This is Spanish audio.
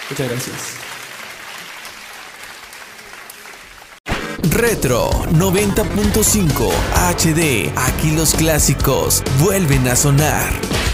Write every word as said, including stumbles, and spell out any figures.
Muchas gracias. Retro noventa punto cinco H D. Aquí los clásicos vuelven a sonar.